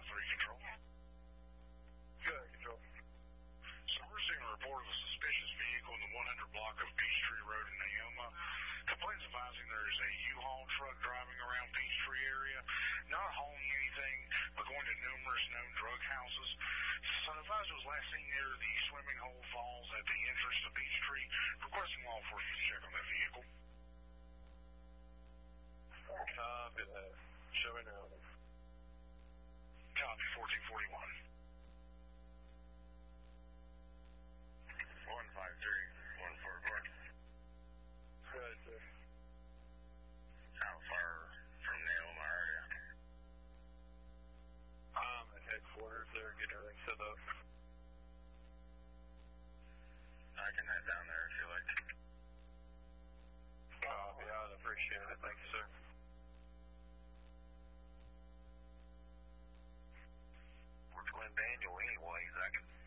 5-3 Control. Good, Control. So we're receiving a report of a suspicious vehicle in the 100 block of Peachtree Road in Naoma. Complaints advising there is a U-Haul truck driving around Peachtree area, not hauling anything, but going to numerous known drug houses. So the advisor was last seen near the swimming hole falls at the entrance to Peachtree, requesting law enforcement to check on that vehicle. Showing now. Copy, 1441. 153-144. Good, sir. How far from Naoma area? At headquarters, they're getting everything set up. I can head down there if you like. Yeah, I'd appreciate it. Thank you, sir. We're Glenn Daniel anyways. I can